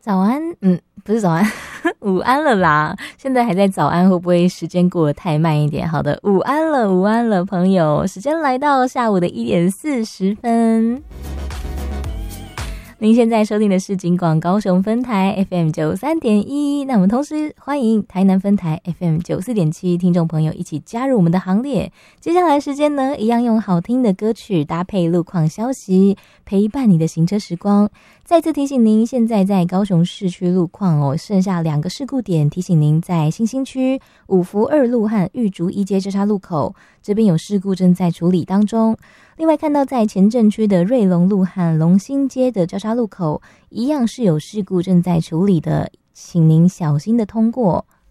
早安，不是早安，午安了啦。现在还在早安，会不会时间过得太慢一点？好的，午安了，午安了，朋友，时间来到下午的1:40。您现在收听的是警广高雄分台 FM93.1，那我们同时欢迎台南分台 FM94.7听众朋友一起加入我们的行列。接下来时间呢，一样用好听的歌曲搭配路况消息，陪伴你的行车时光。再次提醒您，现在在高雄市区路况剩下2个事故点，提醒您在新兴区五福2路和玉竹一街交叉路口，这边有事故正在处理当中。另外看到在前镇区的瑞隆路和龙兴街的交叉路口，一样是有事故正在处理的，请您小心的通过。